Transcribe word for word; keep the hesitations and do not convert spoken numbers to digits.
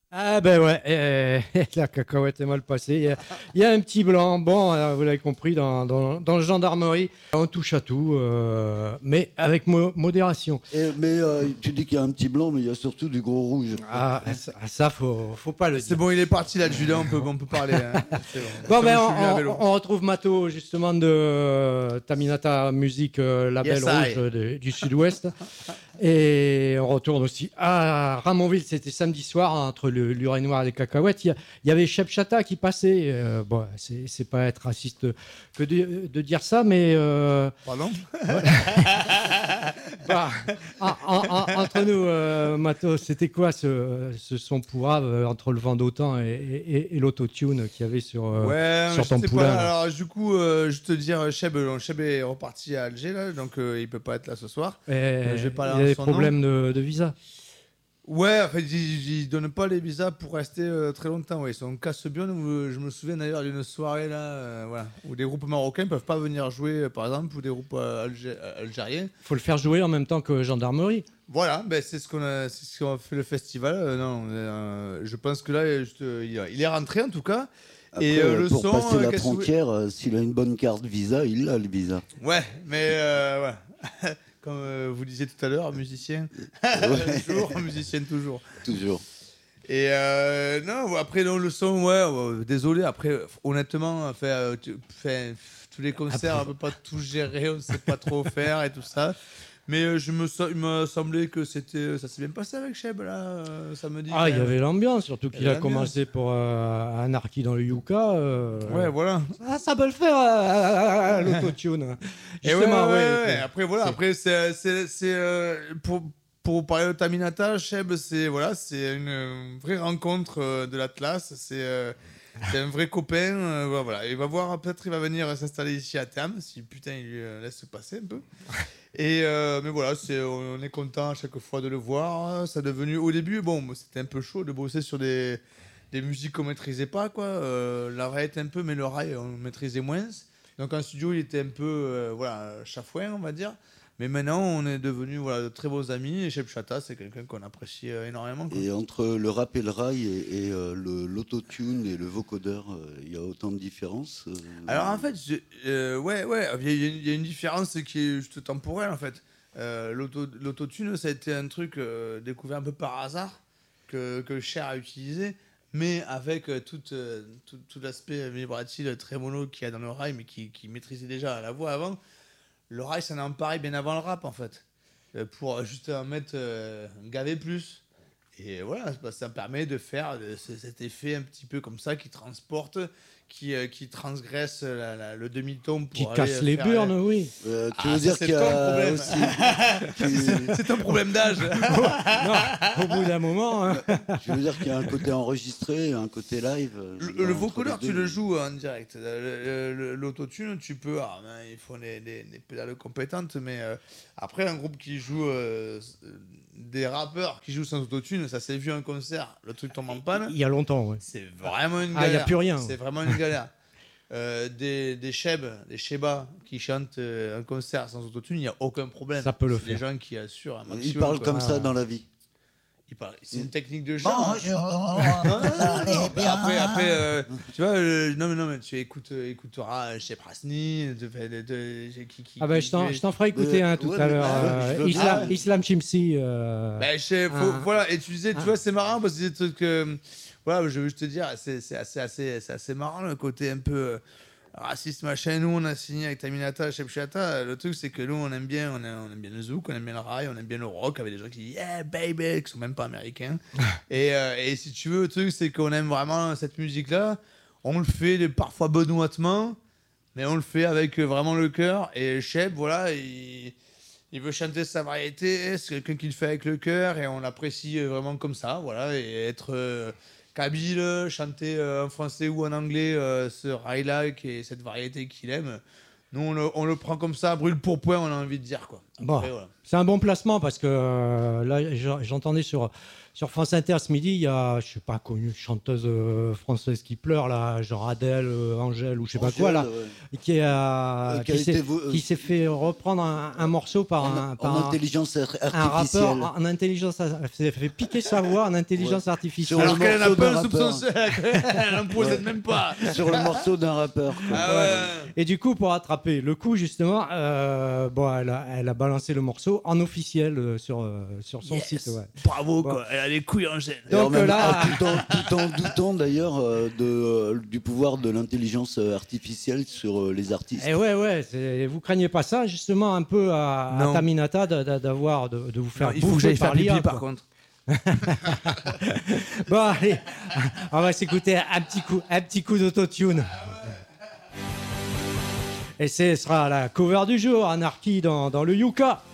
Ah ben ouais, euh, la cacahuète est mal passée. Il y a, il y a un petit blanc. Bon, euh, vous l'avez compris, dans, dans, dans le gendarmerie, on touche à tout, euh, mais avec mo- modération. Et, mais euh, tu dis qu'il y a un petit blanc, mais il y a surtout du gros rouge. Ah, ça, ça, faut, faut pas le C'est dire. bon, il est parti l'adjudant, on peut, on peut parler. Hein. C'est bon. Bon, Comme ben, je on, suis venu à on- vélo. on retrouve Mato, justement, de euh, Taminata Music, euh, label Yes, rouge I. euh, de- du Sud-Ouest. Et on retourne aussi à Ramonville, c'était samedi soir, entre le l'urinoir et les cacahuètes. Il y, a- il y avait Cheb Chata qui passait. Euh, bon, c'est c'est pas être raciste que de, de dire ça, mais euh, Pardon. bah, en- en- en- entre nous, euh, Mato, c'était quoi ce, ce son pourrave euh, entre le vent d'autant et, et, et l'autotune qu'il y avait sur, euh, Ouais, sur je ton sais poulain pas. là. Alors, du coup, euh, je te dire, Cheb, euh, Cheb est reparti à Alger, là, donc euh, il peut pas être là ce soir. Et Euh, je vais pas il y aller a en des son problèmes de, de visa. Ouais, en fait, ils, ils donnent pas les visas pour rester euh, très longtemps. Ouais. Ils sont casse-bien. Je me souviens d'ailleurs d'une soirée là, euh, voilà, où des groupes marocains peuvent pas venir jouer, euh, par exemple, ou des groupes euh, algé- euh, algériens. Faut le faire jouer en même temps que gendarmerie. Voilà, ben c'est ce qu'on a, c'est ce qu'on a fait le festival. Euh, non, euh, je pense que là, je te- il, il est rentré en tout cas. Après, Et euh, le pour son, passer euh, la qu'est-ce que vous- frontière, euh, s'il a une bonne carte Visa, il a le visa. Ouais, mais euh, ouais. Comme euh, vous disiez tout à l'heure, musicien, toujours, musicien toujours. Toujours. Et euh, non, après non, le son, ouais, ouais, désolé. Après, honnêtement, enfin, euh, tu- enfin, tous les concerts, on peut pas tout gérer, on sait pas trop faire et tout ça. Mais euh, je me, so- il m'a semblé que c'était, ça s'est bien passé avec Cheb là, euh, samedi. Ah, il y avait l'ambiance, surtout Il y qu'il a avait l'ambiance. commencé pour euh, Anarchy dans le Yuka. euh, Ouais, voilà. Ah, ça peut le faire, euh, l'autotune. Et ouais, Justement, ouais, ouais, ouais, c'est- ouais. Après, voilà, c'est- après, c'est, c'est, c'est, euh, pour, pour parler de Taminata, Cheb, c'est, voilà, c'est une euh, vraie rencontre euh, de l'Atlas. C'est, euh, c'est un vrai copain. euh, voilà, voilà. Il va voir, peut-être il va venir s'installer ici à terme, si putain il lui euh, laisse passer un peu. Et euh, mais voilà, c'est, on est content à chaque fois de le voir. Ça est devenu, au début, bon, c'était un peu chaud de bosser sur des, des musiques qu'on maîtrisait pas, quoi. Euh, la raï un peu, mais le rail, on maîtrisait moins. Donc en studio, il était un peu, euh, voilà, chafouin, on va dire. Mais maintenant, on est devenus voilà, de très beaux amis. Et Cheb Chata, c'est quelqu'un qu'on apprécie euh, énormément. Quoi. Et entre le rap et le rail et, et, euh, le- l'autotune et le vocodeur, euh, il y a autant de différences. euh, Alors en fait, je- euh, ouais, ouais, il y, a- il y a une- il y a une différence qui est juste temporelle en fait. Euh, l'auto- L'autotune, ça a été un truc euh, découvert un peu par hasard que, que Cher a utilisé, mais avec euh, tout, euh, tout, tout l'aspect vibratil très mono qu'il y a dans le rail, mais qui, qui maîtrisait déjà la voix avant. Le rail s'en est emparé bien avant le rap en fait, euh, pour juste en mettre euh, gaver plus. Et voilà, bah, ça permet de faire de ce- cet effet un petit peu comme ça qui transporte, qui, euh, qui transgresse la- la- le demi-ton pour qui aller, casse euh, les faire burnes, la- oui. euh, tu Ah, veux ça, dire c'est qu'il y ton a problème. aussi. tu, C'est un problème d'âge. Non, au bout d'un moment, hein. tu veux dire qu'il y a un côté enregistré et un côté live. euh, Le, entre le vocodeur, les tu deux. le joues en direct. Le- le- le- L'autotune, tu peux. Ah, ben, il faut des, des, des pédales compétentes, mais euh, après, un groupe qui joue. euh, des rappeurs qui jouent sans autotune, ça s'est vu en concert, le truc tombe en panne. Il y a longtemps, ouais. C'est vraiment une Ah, galère. y a plus rien. C'est vraiment une galère. Euh, des, des Cheb, des Sheba qui chantent euh, un concert sans autotune, il n'y a aucun problème. Ça peut le C'est des faire. gens qui assurent un maximum. Il parle quoi. comme Ah. ça dans la vie. Il parle- C'est une technique de chant. hein. Bonjour, Non, non, non, vous allez non, bien. Après, après euh, tu vois, euh, non, mais non, mais tu écoutes, euh, écouteras chez Prasni, de, de, de, de- qui, qui, Ah ben, qui- je t'en, qui- je t'en ferai écouter Euh, un tout ouais, à mais- l'heure. ah, euh, je veux Islam, bien. Islam Chimsi. euh, Ben, je sais, faut- Ah. voilà, et tu disais, tu Ah. vois, c'est marrant parce que c'est des trucs que, voilà, je veux juste te dire, c'est c'est assez, assez, c'est assez marrant le côté un peu euh, raciste machin. Nous, on a signé avec Taminata, Cheb Chata. Le truc, c'est que nous, on aime bien, on aime, on aime bien le zouk, on aime bien le rail, on aime bien le rock, avec des gens qui disent yeah baby, qui sont même pas américains. et, euh, et si tu veux, le truc, c'est qu'on aime vraiment cette musique-là. On le fait de- parfois benoîtement, mais on le fait avec euh, vraiment le cœur. Et Cheb, voilà, il, il veut chanter sa variété. C'est quelqu'un qui le fait avec le cœur et on l'apprécie euh, vraiment comme ça, voilà, et être euh, kabyle, chanter euh, en français ou en anglais euh, ce rail-là et cette variété qu'il aime. Nous, on le, on le prend comme ça, brûle pour point, on a envie de dire, quoi. Bon, Après, voilà. C'est un bon placement parce que euh, là, j'en- j'entendais sur, sur France Inter ce midi, il y a, je sais pas, une chanteuse euh, française qui pleure, là, genre Adèle, euh, Angèle ou je sais pas quoi, là, ouais. qui, a, Euh, qui a qui s'est été vo- qui s'est fait reprendre un, un morceau par En, un, en par un, intelligence ar- un rappeur artificielle. en intelligence, elle s'est fait piquer sa voix en intelligence Ouais. artificielle. Sur Alors le qu'elle n'a morceau pas d'un un soupçon rappeur. seul, elle n'en possède même pas. Sur le morceau d'un rappeur. quoi. Ah ouais. Et du coup, pour attraper le coup, justement, euh, bon, elle, a, elle a balancé le morceau en officiel euh, sur, euh, sur son Yes. site. Ouais. Bravo, Bon. quoi. Elle a les couilles en chaîne. Et en Donc même- là- ah, tout, en, tout en doutant d'ailleurs euh, de, euh, du pouvoir de l'intelligence euh, artificielle sur euh, les artistes. Et ouais, ouais, c'est- vous craignez pas ça, justement, un peu à, à Non. Taminata de- de- d'avoir, de, de vous faire Non, il faut que bouffer j'aille faire par l'I A, pipi, quoi. par contre. Bon, allez, on va s'écouter un petit coup, un petit coup d'autotune. Et ce sera la cover du jour, Anarchy dans, dans le Yuka.